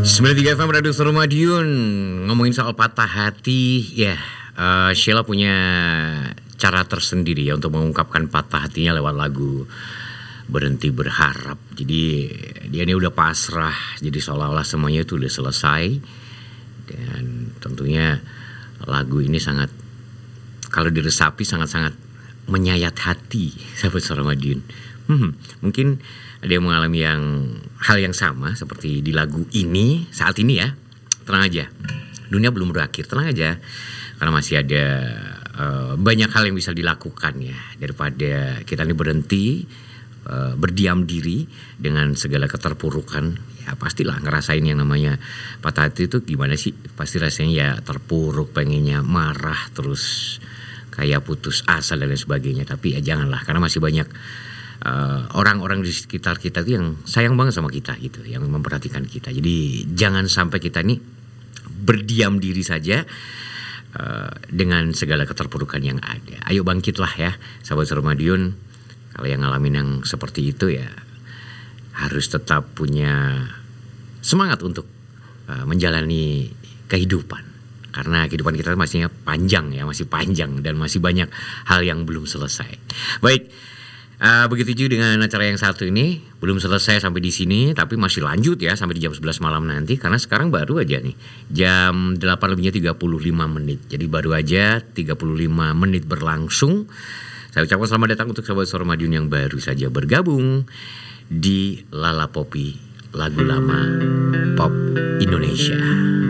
93 FM Radio Suara Madiun. Ngomongin soal patah hati, ya Sheila punya cara tersendiri ya untuk mengungkapkan patah hatinya lewat lagu Berhenti Berharap. Jadi dia ini udah pasrah, jadi seolah-olah semuanya itu udah selesai. Dan tentunya lagu ini sangat, kalau diresapi sangat-sangat menyayat hati sahabat Suara Madiun. Mungkin ada yang mengalami hal yang sama seperti di lagu ini saat ini ya. Tenang aja, dunia belum berakhir, tenang aja, karena masih ada banyak hal yang bisa dilakukan ya, daripada kita ini berhenti berdiam diri dengan segala keterpurukan. Ya pastilah ngerasain yang namanya patah hati itu gimana sih, pasti rasanya ya terpuruk, pengennya marah, terus kayak putus asa dan lain sebagainya. Tapi ya janganlah, karena masih banyak orang-orang di sekitar kita tuh yang sayang banget sama kita gitu, yang memperhatikan kita. Jadi jangan sampai kita ini berdiam diri saja dengan segala keterpurukan yang ada. Ayo bangkitlah ya sahabat Suara Madiun. Kalau yang ngalamin yang seperti itu ya harus tetap punya semangat untuk menjalani kehidupan. Karena kehidupan kita masih panjang ya, masih panjang dan masih banyak hal yang belum selesai. Baik. Begitu juga dengan acara yang satu ini, belum selesai sampai di sini, tapi masih lanjut ya sampai di jam 11 malam nanti, karena sekarang baru aja nih jam 8:35. Jadi baru aja 35 menit berlangsung. Saya ucapkan selamat datang untuk sahabat Suara Madiun yang baru saja bergabung di Lala Popi, lagu lama pop Indonesia.